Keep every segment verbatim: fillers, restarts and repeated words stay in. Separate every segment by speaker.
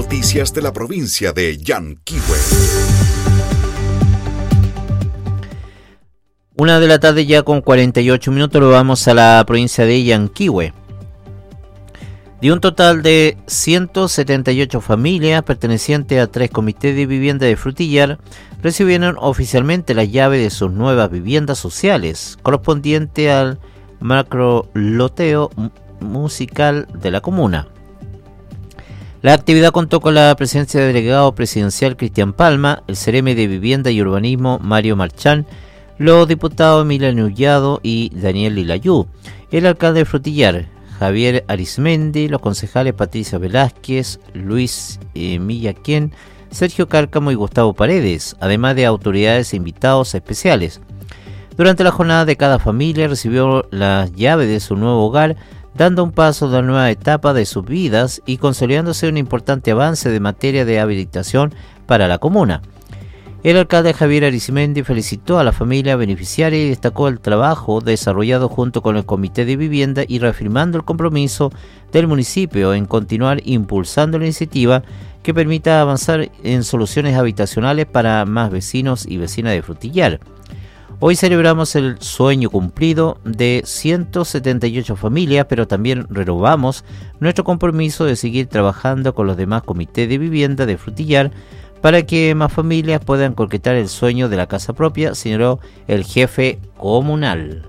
Speaker 1: noticias de la provincia de Yanquihue.
Speaker 2: Una de la tarde ya con cuarenta y ocho minutos, lo vamos a la provincia de Yanquihue. De un total de ciento setenta y ocho familias pertenecientes a tres comités de vivienda de Frutillar, recibieron oficialmente las llaves de sus nuevas viviendas sociales, correspondiente al macroloteo musical de la comuna. La actividad contó con la presencia del delegado presidencial Cristian Palma, el seremi de Vivienda y Urbanismo Mario Marchán, los diputados Emiliano Ullado y Daniel Lilayú, el alcalde de Frutillar, Javier Arismendi, los concejales Patricia Velázquez, Luis eh, Millaquén, Sergio Cárcamo y Gustavo Paredes, además de autoridades e invitados especiales. Durante la jornada de cada familia recibió las llaves de su nuevo hogar, dando un paso de la nueva etapa de sus vidas y consolidándose un importante avance de materia de habilitación para la comuna. El alcalde Javier Arismendi felicitó a la familia beneficiaria y destacó el trabajo desarrollado junto con el Comité de Vivienda y reafirmando el compromiso del municipio en continuar impulsando la iniciativa que permita avanzar en soluciones habitacionales para más vecinos y vecinas de Frutillar. Hoy celebramos el sueño cumplido de ciento setenta y ocho familias, pero también renovamos nuestro compromiso de seguir trabajando con los demás comités de vivienda de Frutillar para que más familias puedan concretar el sueño de la casa propia, señaló el jefe comunal.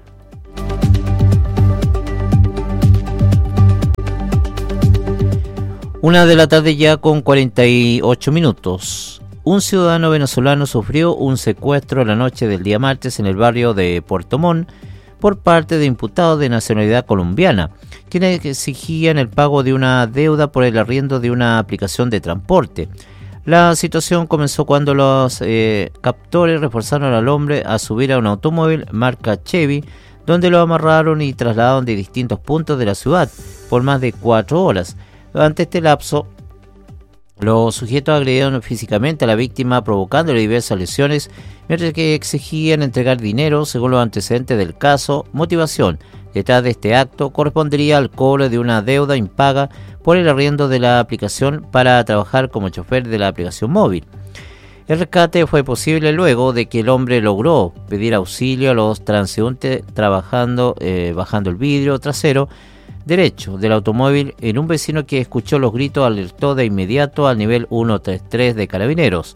Speaker 2: Una de la tarde ya con cuarenta y ocho minutos. Un ciudadano venezolano sufrió un secuestro la noche del día martes en el barrio de Puerto Montt por parte de imputados de nacionalidad colombiana, quienes exigían el pago de una deuda por el arriendo de una aplicación de transporte. La situación comenzó cuando los eh, captores reforzaron al hombre a subir a un automóvil marca Chevy, donde lo amarraron y trasladaron de distintos puntos de la ciudad por más de cuatro horas. Durante este lapso, los sujetos agredieron físicamente a la víctima, provocándole diversas lesiones, mientras que exigían entregar dinero según los antecedentes del caso. Motivación detrás de este acto correspondería al cobro de una deuda impaga por el arriendo de la aplicación para trabajar como chofer de la aplicación móvil. El rescate fue posible luego de que el hombre logró pedir auxilio a los transeúntes trabajando, eh, bajando el vidrio trasero derecho del automóvil. En un vecino que escuchó los gritos alertó de inmediato al nivel ciento treinta y tres de Carabineros.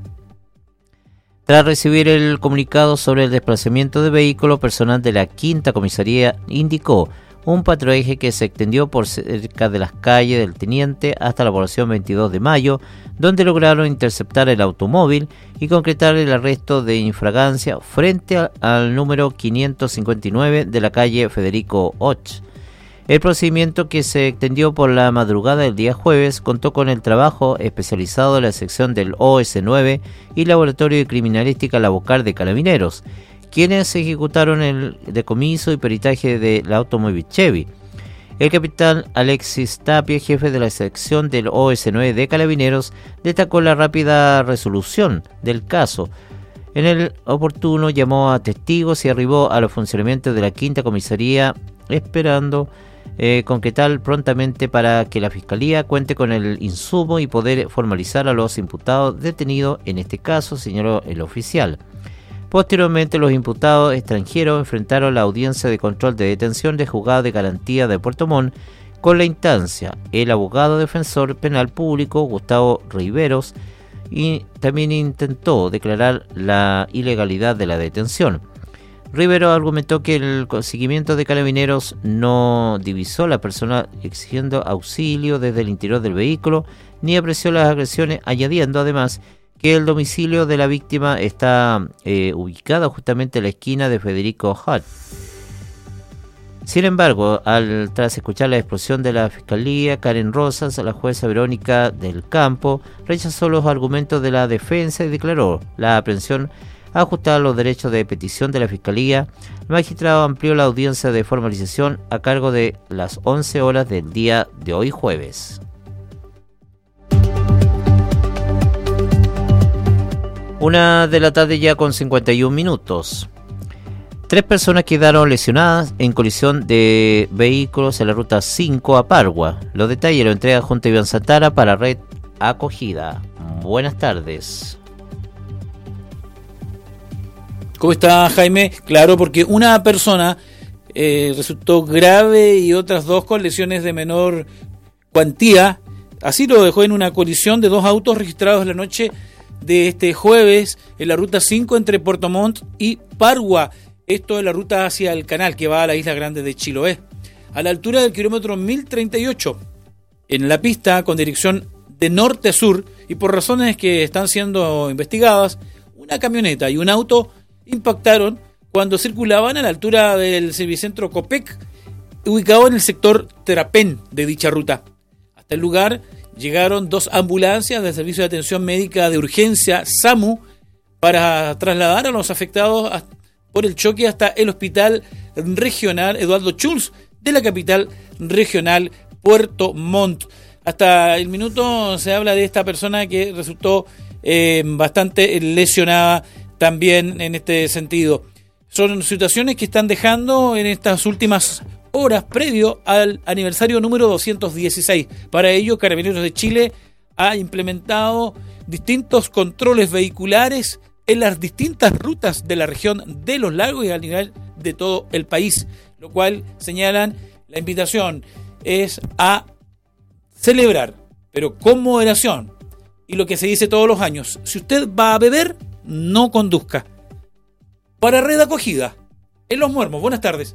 Speaker 2: Tras recibir el comunicado sobre el desplazamiento de vehículo, personal de la quinta comisaría indicó un patrullaje que se extendió por cerca de las calles del Teniente hasta la población veintidós de mayo, donde lograron interceptar el automóvil y concretar el arresto de infragancia frente a, al número quinientos cincuenta y nueve de la calle Federico Och. El procedimiento, que se extendió por la madrugada del día jueves, contó con el trabajo especializado de la sección del O S nueve y Laboratorio de Criminalística La Bocar de Carabineros, quienes ejecutaron el decomiso y peritaje del automóvil Chevy. El capitán Alexis Tapia, jefe de la sección del O S nueve de Carabineros, destacó la rápida resolución del caso. En el oportuno llamó a testigos y arribó a los funcionamientos de la quinta comisaría, esperando Eh, concretar prontamente para que la Fiscalía cuente con el insumo y poder formalizar a los imputados detenidos en este caso, señaló el oficial. Posteriormente, los imputados extranjeros enfrentaron la audiencia de control de detención de juzgado de garantía de Puerto Montt con la instancia. El abogado defensor penal público Gustavo Riveros y también intentó declarar la ilegalidad de la detención. Rivero argumentó que el seguimiento de Carabineros no divisó a la persona exigiendo auxilio desde el interior del vehículo, ni apreció las agresiones, añadiendo además que el domicilio de la víctima está eh, ubicado justamente en la esquina de Federico Hart. Sin embargo, al tras escuchar la exposición de la Fiscalía, Karen Rosas, la jueza Verónica del Campo, rechazó los argumentos de la defensa y declaró la aprehensión ajustada a los derechos de petición de la Fiscalía. El magistrado amplió la audiencia de formalización a cargo de las once horas del día de hoy jueves. Una de la tarde ya con cincuenta y un minutos. Tres personas quedaron lesionadas en colisión de vehículos en la ruta cinco a Pargua. Los detalles lo entrega junto a Iván Santara para Red acogida. Buenas tardes.
Speaker 3: ¿Cómo está, Jaime? Claro, porque una persona eh, resultó grave y otras dos con lesiones de menor cuantía. Así lo dejó en una colisión de dos autos registrados la noche de este jueves en la ruta cinco entre Puerto Montt y Pargua. Esto es la ruta hacia el canal que va a la Isla Grande de Chiloé, a la altura del kilómetro mil treinta y ocho, en la pista con dirección de norte a sur, y por razones que están siendo investigadas, una camioneta y un auto impactaron cuando circulaban a la altura del servicentro Copec, ubicado en el sector Terapén de dicha ruta. Hasta el lugar llegaron dos ambulancias del Servicio de Atención Médica de Urgencia, SAMU, para trasladar a los afectados por el choque hasta el Hospital Regional Eduardo Schultz de la capital regional Puerto Montt. Hasta el minuto se habla de esta persona que resultó eh, bastante lesionada también en este sentido. Son situaciones que están dejando en estas últimas horas previo al aniversario número doscientos dieciséis. Para ello, Carabineros de Chile ha implementado distintos controles vehiculares en las distintas rutas de la región de los lagos y a nivel de todo el país, lo cual señalan, la invitación es a celebrar, pero con moderación. Y lo que se dice todos los años, si usted va a beber, no conduzca. Para Red Acogida, en Los Muermos. Buenas tardes.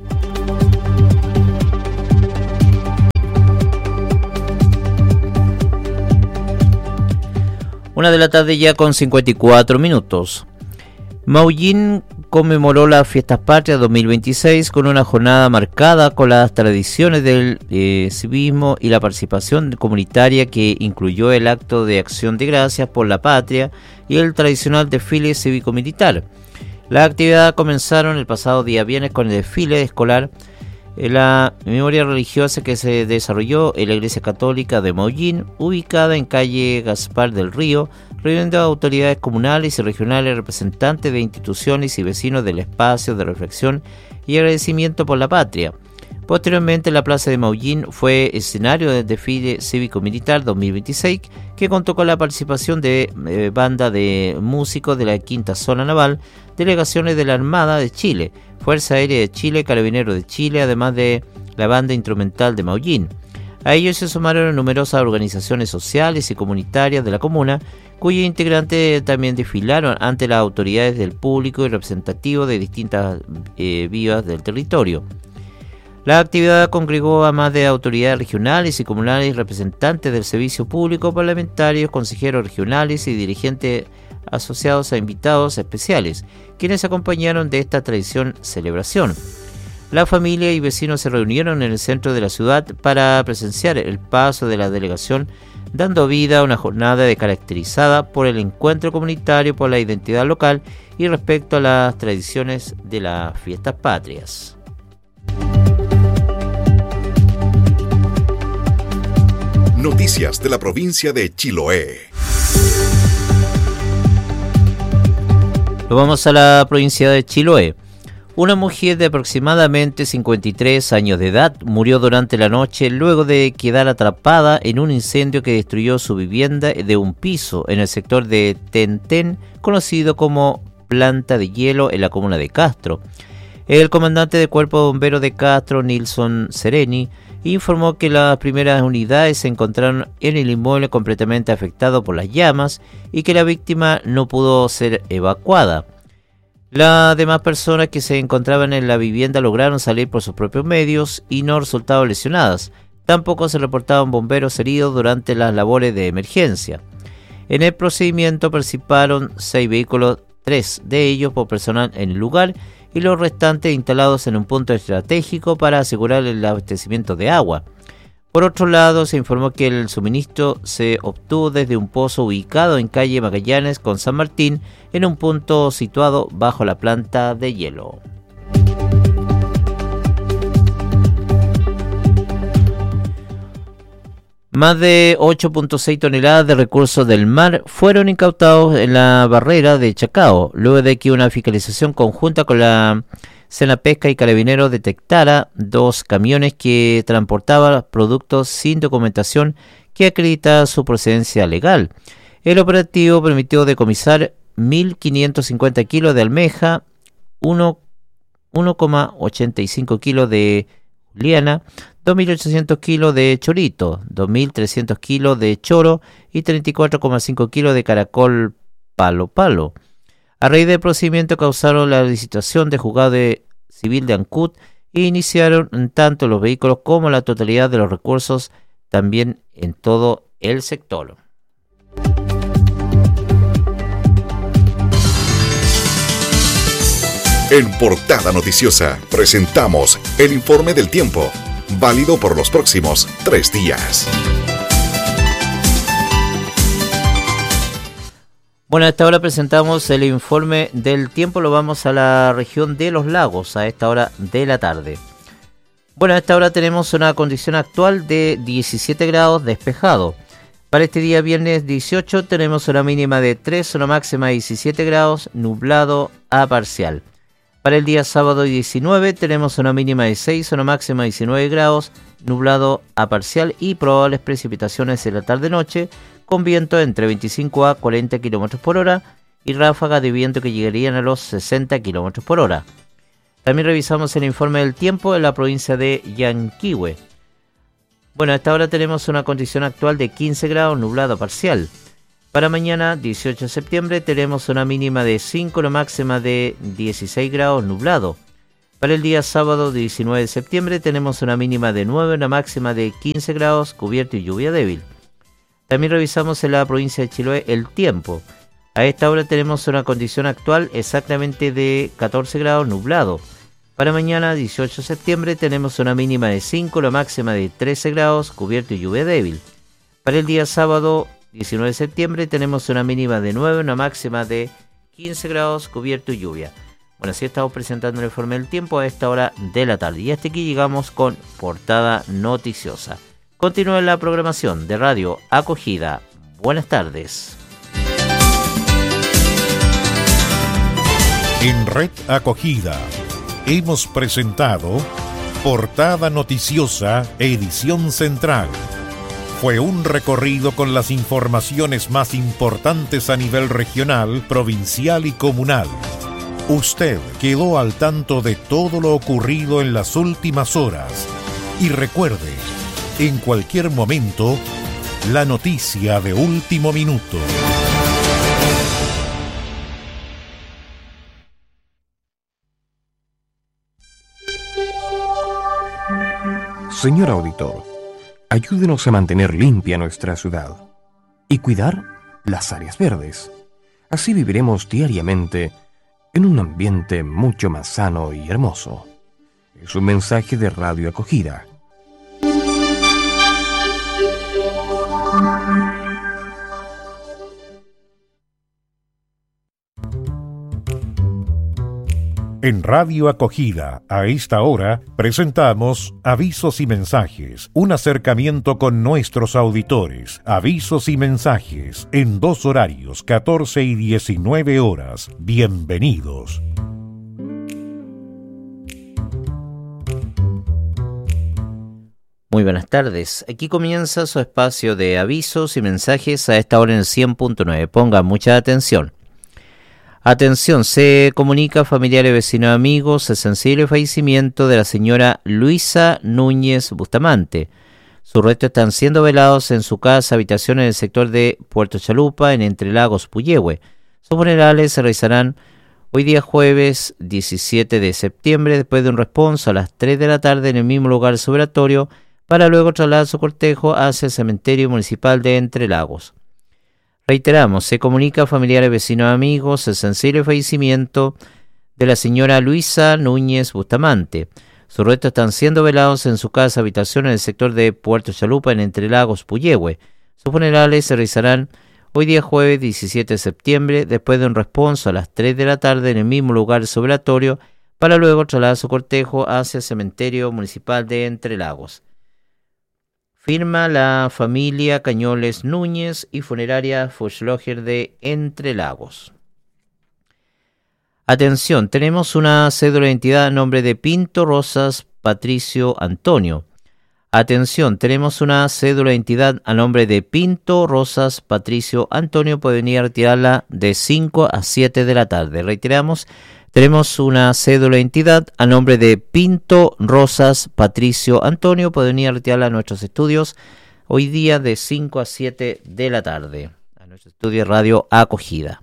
Speaker 2: Una de la tarde ya con cincuenta y cuatro minutos. Maullín conmemoró las Fiestas Patrias dos mil veintiséis con una jornada marcada con las tradiciones del eh, civismo y la participación comunitaria, que incluyó el acto de acción de gracias por la patria y el tradicional desfile cívico-militar. Las actividades comenzaron el pasado día viernes con el desfile escolar, la memoria religiosa que se desarrolló en la Iglesia Católica de Maullín, ubicada en calle Gaspar del Río, reuniendo a autoridades comunales y regionales, representantes de instituciones y vecinos del espacio de reflexión y agradecimiento por la patria. Posteriormente, la plaza de Maullín fue escenario del desfile cívico-militar dos mil veintiséis, que contó con la participación de eh, banda de músicos de la Quinta Zona Naval, delegaciones de la Armada de Chile, Fuerza Aérea de Chile, Carabineros de Chile, además de la banda instrumental de Maullín. A ellos se sumaron numerosas organizaciones sociales y comunitarias de la comuna, cuyos integrantes también desfilaron ante las autoridades del público y representativos de distintas eh, vías del territorio. La actividad congregó a más de autoridades regionales y comunales, representantes del servicio público, parlamentarios, consejeros regionales y dirigentes asociados a invitados especiales, quienes acompañaron de esta tradición celebración. La familia y vecinos se reunieron en el centro de la ciudad para presenciar el paso de la delegación, dando vida a una jornada caracterizada por el encuentro comunitario, por la identidad local y respecto a las tradiciones de las fiestas patrias.
Speaker 1: Noticias de la provincia de Chiloé.
Speaker 2: Nos vamos a la provincia de Chiloé. Una mujer de aproximadamente cincuenta y tres años de edad murió durante la noche luego de quedar atrapada en un incendio que destruyó su vivienda de un piso en el sector de Tentén, conocido como Planta de Hielo, en la comuna de Castro. El comandante del Cuerpo de Bomberos de Castro, Nilson Sereni, informó que las primeras unidades se encontraron en el inmueble completamente afectado por las llamas y que la víctima no pudo ser evacuada. Las demás personas que se encontraban en la vivienda lograron salir por sus propios medios y no resultaron lesionadas. Tampoco se reportaron bomberos heridos durante las labores de emergencia. En el procedimiento participaron seis vehículos, tres de ellos por personal en el lugar y los restantes instalados en un punto estratégico para asegurar el abastecimiento de agua. Por otro lado, se informó que el suministro se obtuvo desde un pozo ubicado en calle Magallanes con San Martín, en un punto situado bajo la planta de hielo. Más de ocho punto seis toneladas de recursos del mar fueron incautados en la barrera de Chacao, luego de que una fiscalización conjunta con la Senapesca y Carabineros detectara dos camiones que transportaban productos sin documentación que acredita su procedencia legal. El operativo permitió decomisar mil quinientos cincuenta kilos de almeja, uno coma ochenta y cinco kilos de juliana, dos mil ochocientos kilos de chorito, dos mil trescientos kilos de choro y treinta y cuatro coma cinco kilos de caracol palo palo. A raíz del procedimiento causaron la licitación de juzgado de civil de Ancud e iniciaron tanto los vehículos como la totalidad de los recursos también en todo el sector.
Speaker 1: En Portada Noticiosa presentamos el informe del tiempo, válido por los próximos tres días.
Speaker 2: Bueno, a esta hora presentamos el informe del tiempo, lo vamos a la región de Los Lagos a esta hora de la tarde. Bueno, a esta hora tenemos una condición actual de diecisiete grados despejado. Para este día viernes dieciocho tenemos una mínima de tres, una máxima de diecisiete grados, nublado a parcial. Para el día sábado diecinueve tenemos una mínima de seis, una máxima de diecinueve grados, nublado a parcial y probables precipitaciones en la tarde-noche, con viento entre veinticinco a cuarenta kilómetros por hora y ráfagas de viento que llegarían a los sesenta kilómetros por hora. También revisamos el informe del tiempo en la provincia de Yanquihue. Bueno, a esta hora tenemos una condición actual de quince grados, nublado parcial. Para mañana, dieciocho de septiembre, tenemos una mínima de cinco, una máxima de dieciséis grados, nublado. Para el día sábado, diecinueve de septiembre, tenemos una mínima de nueve, una máxima de quince grados, cubierto y lluvia débil. También revisamos en la provincia de Chiloé el tiempo. A esta hora tenemos una condición actual exactamente de catorce grados, nublado. Para mañana, dieciocho de septiembre, tenemos una mínima de cinco, la máxima de trece grados, cubierto y lluvia débil. Para el día sábado, diecinueve de septiembre, tenemos una mínima de nueve, una máxima de quince grados, cubierto y lluvia. Bueno, así estamos presentando el informe del tiempo a esta hora de la tarde. Y hasta aquí llegamos con Portada Noticiosa. Continúa la programación de Radio Acogida. Buenas tardes.
Speaker 4: En Red Acogida hemos presentado Portada Noticiosa, edición central. Fue un recorrido con las informaciones más importantes a nivel regional, provincial y comunal. Usted quedó al tanto de todo lo ocurrido en las últimas horas. Y recuerde, en cualquier momento, la noticia de último minuto.
Speaker 5: Señor auditor, ayúdenos a mantener limpia nuestra ciudad y cuidar las áreas verdes. Así viviremos diariamente en un ambiente mucho más sano y hermoso. Es un mensaje de Radio Acogida.
Speaker 4: En Radio Acogida, a esta hora, presentamos Avisos y Mensajes, un acercamiento con nuestros auditores. Avisos y mensajes, en dos horarios, catorce y diecinueve horas. Bienvenidos.
Speaker 2: Muy buenas tardes. Aquí comienza su espacio de avisos y mensajes a esta hora en el cien punto nueve. Pongan mucha atención. Atención, se comunica a familiares, vecinos, amigos el sensible fallecimiento de la señora Luisa Núñez Bustamante. Sus restos están siendo velados en su casa, habitación en el sector de Puerto Chalupa, en Entre Lagos, Puyehue. Sus funerales se realizarán hoy día jueves diecisiete de septiembre, después de un responso a las tres de la tarde en el mismo lugar de su velatorio, para luego trasladar su cortejo hacia el cementerio municipal de Entre Lagos. Reiteramos, se comunica a familiares, vecinos, amigos el sensible fallecimiento de la señora Luisa Núñez Bustamante. Sus restos están siendo velados en su casa habitación en el sector de Puerto Chalupa, en Entre Lagos, Puyehue. Sus funerales se realizarán hoy día jueves diecisiete de septiembre, después de un responso a las tres de la tarde en el mismo lugar de su velatorio, para luego trasladar su cortejo hacia el cementerio municipal de Entre Lagos. Firma la familia Cañoles Núñez y funeraria Fuchsloger de Entre Lagos. Atención, tenemos una cédula de identidad a nombre de Pinto Rosas Patricio Antonio. Atención, tenemos una cédula de identidad a nombre de Pinto Rosas Patricio Antonio. Puede venir a retirarla de cinco a siete de la tarde. Reiteramos, tenemos una cédula de identidad a nombre de Pinto Rosas Patricio Antonio. Puede venir a retirarla a nuestros estudios hoy día de cinco a siete de la tarde. A nuestro estudio de Radio Acogida.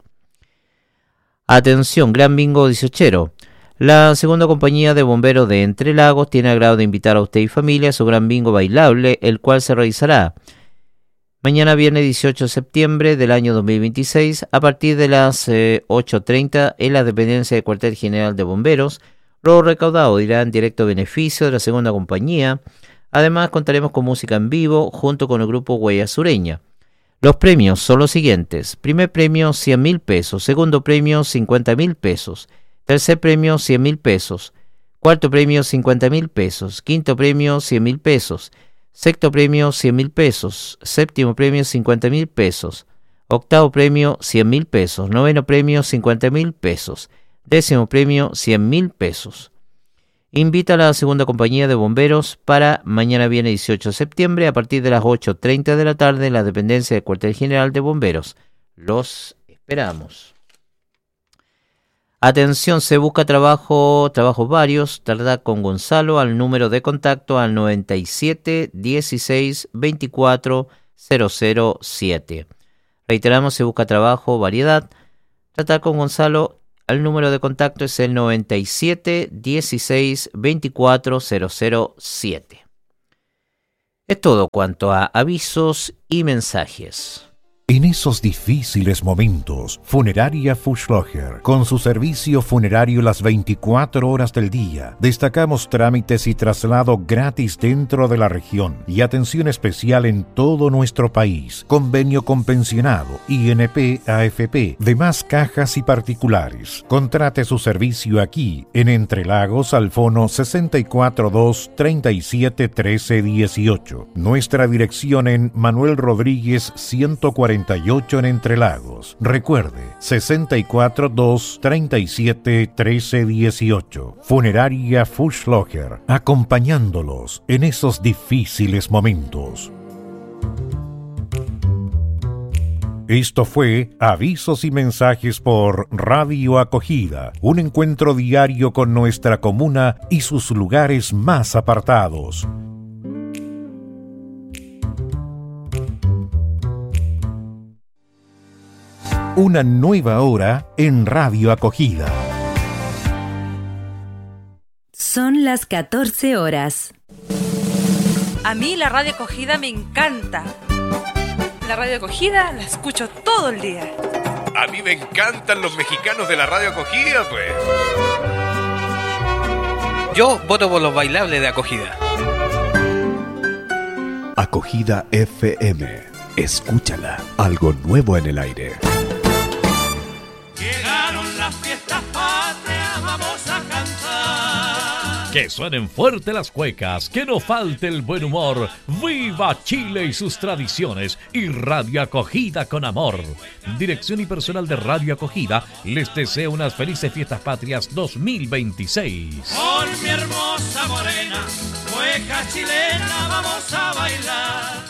Speaker 2: Atención, Gran Bingo dieciochero. La segunda compañía de bomberos de Entre Lagos tiene agrado de invitar a usted y familia a su gran bingo bailable, el cual se realizará mañana viernes dieciocho de septiembre del año dos mil veintiséis a partir de las eh, ocho treinta en la dependencia del Cuartel General de Bomberos. Lo recaudado irá en directo beneficio de la segunda compañía. Además contaremos con música en vivo junto con el grupo Huella Sureña. Los premios son los siguientes: primer premio cien mil pesos, segundo premio cincuenta mil pesos, tercer premio cien mil pesos, cuarto premio cincuenta mil pesos, quinto premio cien mil pesos, sexto premio cien mil pesos, séptimo premio cincuenta mil pesos, octavo premio cien mil pesos, noveno premio cincuenta mil pesos, décimo premio cien mil pesos. Invita a la segunda compañía de bomberos para mañana viernes dieciocho de septiembre a partir de las ocho treinta de la tarde en la dependencia del Cuartel General de Bomberos. Los esperamos. Atención, se busca trabajo, trabajos varios. Trata con Gonzalo al número de contacto al noventa y siete dieciséis veinticuatro cero cero siete. Reiteramos, se busca trabajo, variedad. Tratar con Gonzalo al número de contacto es el noventa y siete dieciséis veinticuatro cero cero siete. Es todo cuanto a avisos y mensajes.
Speaker 4: En esos difíciles momentos, Funeraria Fuschlocher, con su servicio funerario las veinticuatro horas del día, destacamos trámites y traslado gratis dentro de la región y atención especial en todo nuestro país, convenio con pensionado, I N P, A F P, demás cajas y particulares. Contrate su servicio aquí, en Entre Lagos, al fono sesenta y cuatro dos treinta y siete trece dieciocho. Nuestra dirección en Manuel Rodríguez ciento cuarenta y ocho en Entre Lagos. Recuerde, sesenta y cuatro dos treinta y siete trece dieciocho. Funeraria Fuschlocher, acompañándolos en esos difíciles momentos. Esto fue Avisos y Mensajes por Radio Acogida, un encuentro diario con nuestra comuna y sus lugares más apartados. Una nueva hora en Radio Acogida.
Speaker 6: Son las catorce horas.
Speaker 7: A mí la Radio Acogida me encanta. La Radio Acogida la escucho todo el día.
Speaker 8: A mí me encantan los mexicanos de la Radio Acogida, pues.
Speaker 9: Yo voto por los bailables de Acogida.
Speaker 10: Acogida F M. Escúchala. Algo nuevo en el aire.
Speaker 11: Llegaron las fiestas patrias, vamos a cantar.
Speaker 12: Que suenen fuerte las cuecas, que no falte el buen humor. ¡Viva Chile y sus tradiciones! Y Radio Acogida con amor. Dirección y personal de Radio Acogida les desea unas felices fiestas patrias dos mil veintiséis.
Speaker 11: Con mi hermosa morena, cueca chilena, vamos a bailar.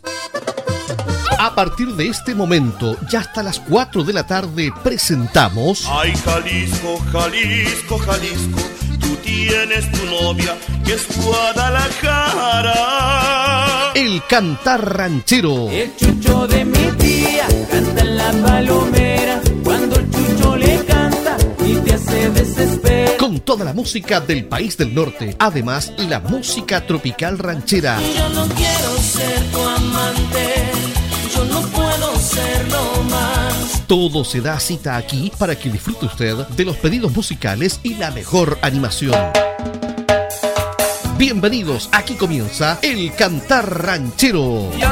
Speaker 13: A partir de este momento, ya hasta las cuatro de la tarde, presentamos...
Speaker 11: Ay, Jalisco, Jalisco, Jalisco, tú tienes tu novia que es Guadalajara.
Speaker 13: El cantar ranchero.
Speaker 14: El chucho de mi tía canta en la palomera, cuando el chucho le canta y te hace desesperar.
Speaker 13: Con toda la música del país del norte, además la música tropical ranchera.
Speaker 14: Yo no quiero ser tu amante, yo no puedo serlo más.
Speaker 13: Todo se da cita aquí para que disfrute usted de los pedidos musicales y la mejor animación. Bienvenidos, aquí comienza El Cantar Ranchero.
Speaker 14: Yo